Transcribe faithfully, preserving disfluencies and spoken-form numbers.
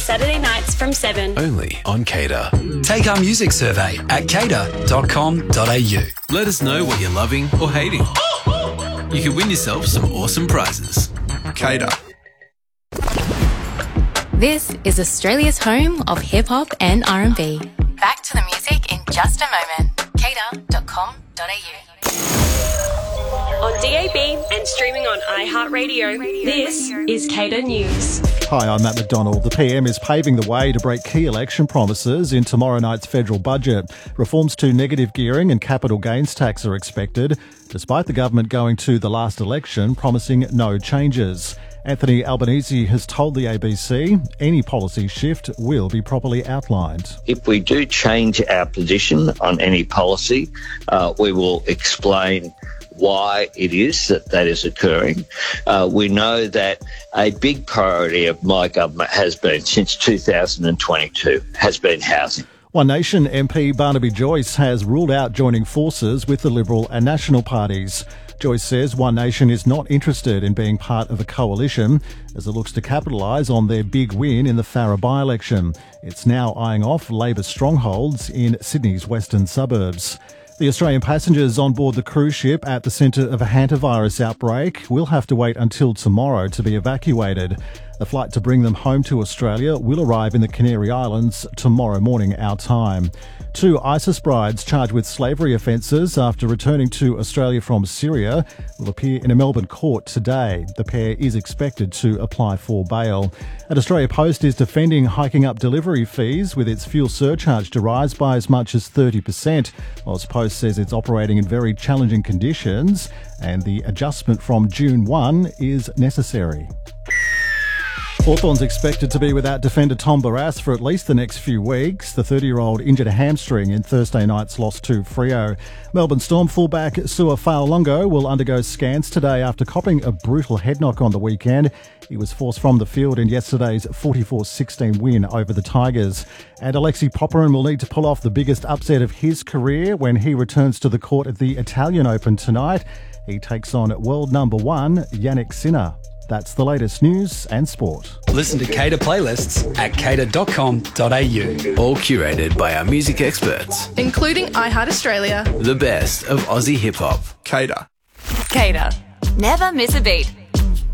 Saturday nights from seven. Only on Cater. Take our music survey at cater dot com dot a u. Let us know what you're loving or hating. You could win yourself some awesome prizes. Cater. This is Australia's home of hip-hop and R and B. Back to the music in just a moment. cater dot com dot a u. On D A B and streaming on iHeartRadio, this is Cater News. Hi, I'm Matt McDonald. The P M is paving the way to break key election promises in tomorrow night's federal budget. Reforms to negative gearing and capital gains tax are expected, despite the government going to the last election promising no changes. Anthony Albanese has told the A B C any policy shift will be properly outlined. If we do change our position on any policy, uh, we will explain why it is that that is occurring. Uh, we know that a big priority of my government has been, since two thousand twenty-two, has been housing. One Nation M P Barnaby Joyce has ruled out joining forces with the Liberal and National parties. Joyce says One Nation is not interested in being part of a coalition as it looks to capitalise on their big win in the Farrer by-election. It's now eyeing off Labor strongholds in Sydney's western suburbs. The Australian passengers on board the cruise ship at the centre of a hantavirus outbreak will have to wait until tomorrow to be evacuated. The flight to bring them home to Australia will arrive in the Canary Islands tomorrow morning our time. Two ISIS brides charged with slavery offences after returning to Australia from Syria will appear in a Melbourne court today. The pair is expected to apply for bail. And Australia Post is defending hiking up delivery fees with its fuel surcharge to rise by as much as thirty percent. Whilst Post says it's operating in very challenging conditions and the adjustment from June first is necessary. Hawthorn's expected to be without defender Tom Barrass for at least the next few weeks. The thirty-year-old injured a hamstring in Thursday night's loss to Freo. Melbourne Storm fullback Sua Fa'alongo will undergo scans today after copping a brutal head knock on the weekend. He was forced from the field in yesterday's forty-four sixteen win over the Tigers. And Alexei Popyrin will need to pull off the biggest upset of his career when he returns to the court at the Italian Open tonight. He takes on world number one Yannick Sinner. That's the latest news and sport. Listen to Cater playlists at cater dot com dot a u. All curated by our music experts. Including iHeart Australia. The best of Aussie hip-hop. Cater. Cater. Never miss a beat.